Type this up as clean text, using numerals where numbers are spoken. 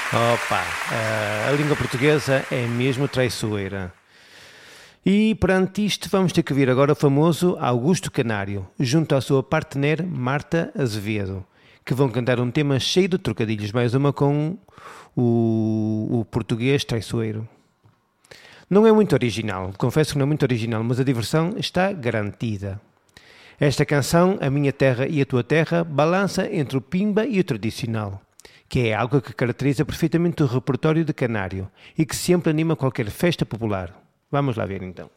Opa, a língua portuguesa é mesmo traiçoeira. E perante isto vamos ter que vir agora o famoso Augusto Canário, junto à sua partner Marta Azevedo, que vão cantar um tema cheio de trocadilhos, mais uma com o português traiçoeiro. Não é muito original, confesso que não é muito original, mas a diversão está garantida. Esta canção, A Minha Terra e a Tua Terra, balança entre o pimba e o tradicional, que é algo que caracteriza perfeitamente o repertório de Canário e que sempre anima qualquer festa popular. Vamos lá ver então.